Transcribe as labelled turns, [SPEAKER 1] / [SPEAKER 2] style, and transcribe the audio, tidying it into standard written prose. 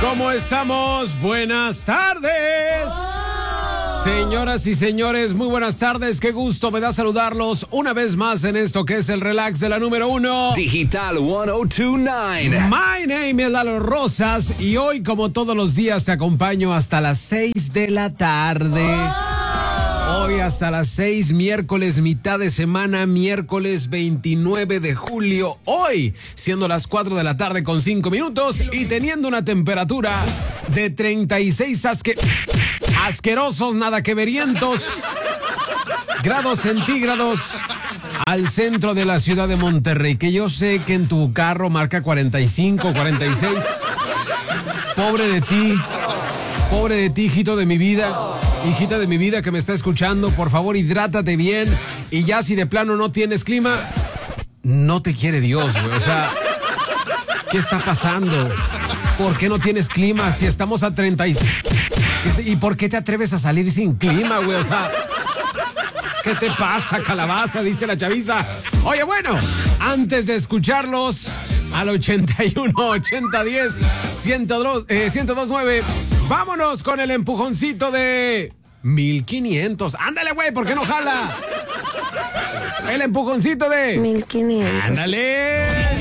[SPEAKER 1] ¿Cómo estamos? Buenas tardes. Señoras y señores, muy buenas tardes. Qué gusto me da saludarlos una vez más en esto que es el relax de la número 1.
[SPEAKER 2] Digital 1029.
[SPEAKER 1] My name es Lalo Rosas y hoy, como todos los días, te acompaño hasta las 6 de la tarde. Hoy hasta las 6, miércoles, mitad de semana, miércoles 29 de julio. Hoy, siendo las 4 de la tarde con 5 minutos y teniendo una temperatura de 36 asquerosos, nada que verientos grados centígrados al centro de la ciudad de Monterrey, que yo sé que en tu carro marca 45, 46. Pobre de ti, hijito de mi vida. Hijita de mi vida que me está escuchando, por favor, hidrátate bien. Y ya si de plano no tienes clima, no te quiere Dios, güey. O sea, ¿qué está pasando? ¿Por qué no tienes clima si estamos a 36? ¿Y por qué te atreves a salir sin clima, güey? O sea, ¿qué te pasa, calabaza? Dice la chaviza. Oye, bueno, antes de escucharlos al 81 80 10 1029, vámonos con el empujoncito de 1500. Ándale, güey, ¿por qué no jala? El empujoncito de
[SPEAKER 3] 1500.
[SPEAKER 1] Ándale.